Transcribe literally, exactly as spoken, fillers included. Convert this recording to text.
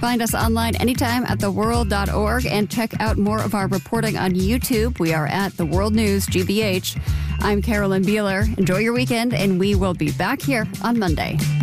find us online anytime at the world dot org and check out more of our reporting on YouTube. We are at The World News G B H. I'm Carolyn Beeler. Enjoy your weekend, and we will be back here on Monday.